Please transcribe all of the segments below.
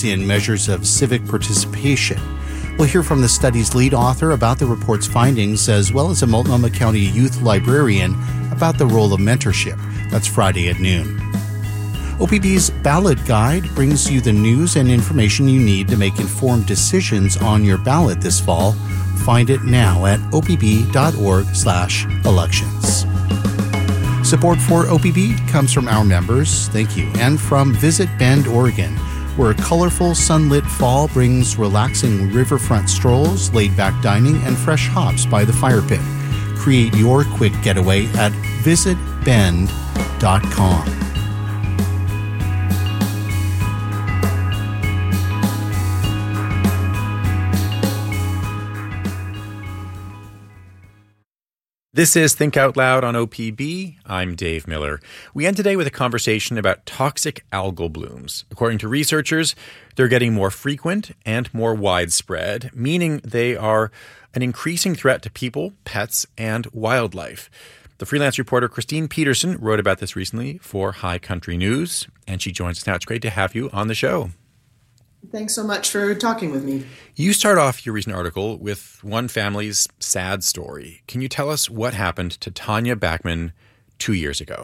in measures of civic participation. We'll hear from the study's lead author about the report's findings, as well as a Multnomah County youth librarian about the role of mentorship. That's Friday at noon. OPB's Ballot Guide brings you the news and information you need to make informed decisions on your ballot this fall. Find it now at opb.org/elections. Support for OPB comes from our members, thank you, and from Visit Bend, Oregon, where a colorful, sunlit fall brings relaxing riverfront strolls, laid-back dining, and fresh hops by the fire pit. Create your quick getaway at visitbend.com. This is Think Out Loud on OPB. I'm Dave Miller. We end today with a conversation about toxic algal blooms. According to researchers, they're getting more frequent and more widespread, meaning they are an increasing threat to people, pets, and wildlife. The freelance reporter Christine Peterson wrote about this recently for High Country News, and she joins us now. It's great to have you on the show. Thanks so much for talking with me. You start off your recent article with one family's sad story. Can you tell us what happened to Tanya Backman 2 years ago?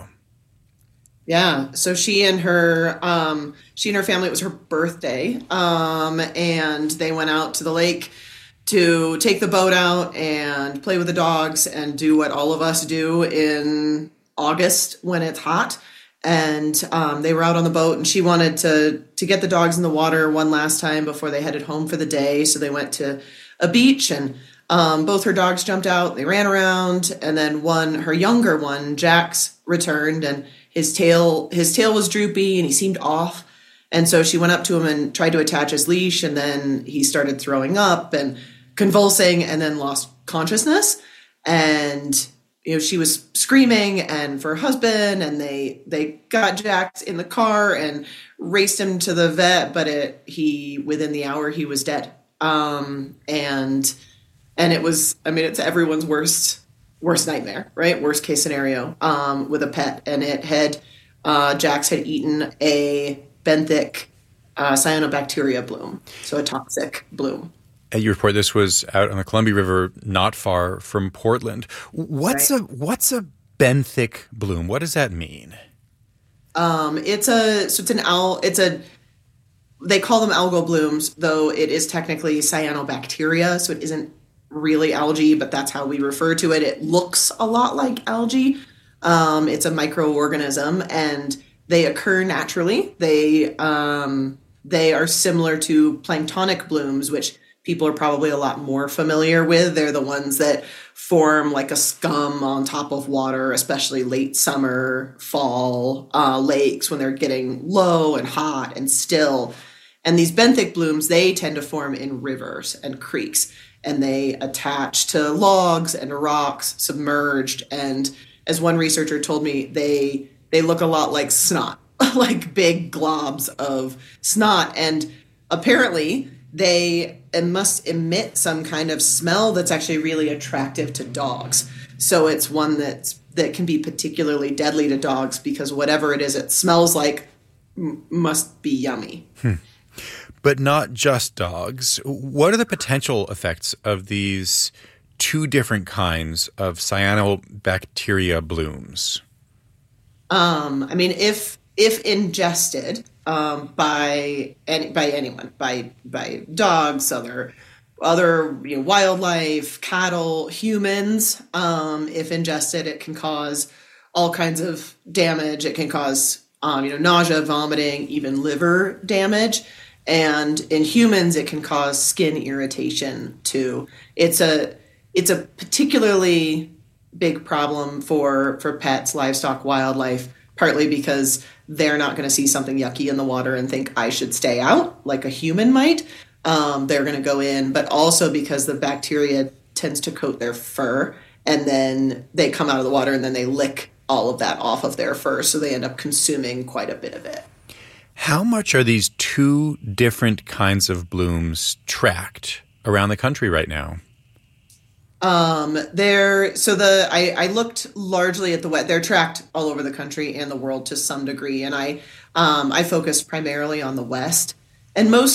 Yeah, so she and her family, it was her birthday, and they went out to the lake to take the boat out and play with the dogs and do what all of us do in August when it's hot. And they were out on the boat, and she wanted to get the dogs in the water one last time before they headed home for the day. So they went to a beach, and both her dogs jumped out. They ran around, and then her younger one, Jax, returned, and his tail was droopy, and he seemed off. And so she went up to him and tried to attach his leash, and then he started throwing up and convulsing, and then lost consciousness. And she was screaming and for her husband, and they got Jax in the car and raced him to the vet, but within the hour he was dead. And it was, it's everyone's worst nightmare, right? Worst case scenario, with a pet. And Jax had eaten a benthic cyanobacteria bloom, so a toxic bloom. You report this was out on the Columbia River, not far from Portland. What's a benthic bloom? What does that mean? They call them algal blooms, though it is technically cyanobacteria, so it isn't really algae, but that's how we refer to it. It looks a lot like algae. It's a microorganism, and they occur naturally. They are similar to planktonic blooms, which people are probably a lot more familiar with. They're the ones that form like a scum on top of water, especially late summer, fall lakes when they're getting low and hot and still. And these benthic blooms, they tend to form in rivers and creeks, and they attach to logs and rocks submerged. And as one researcher told me, they look a lot like snot, like big globs of snot. And apparently they must emit some kind of smell that's actually really attractive to dogs. So it's one that can be particularly deadly to dogs because whatever it is it smells like must be yummy. But not just dogs. What are the potential effects of these two different kinds of cyanobacteria blooms? If ingested by anyone, by dogs, other wildlife, cattle, humans, if ingested, it can cause all kinds of damage. It can cause nausea, vomiting, even liver damage. And in humans, it can cause skin irritation too. It's a particularly big problem for pets, livestock, wildlife, partly because they're not going to see something yucky in the water and think I should stay out like a human might. They're going to go in, but also because the bacteria tends to coat their fur, and then they come out of the water and then they lick all of that off of their fur. So they end up consuming quite a bit of it. How much are these two different kinds of blooms tracked around the country right now? I looked largely at they're tracked all over the country and the world to some degree. And I focused primarily on the West. And most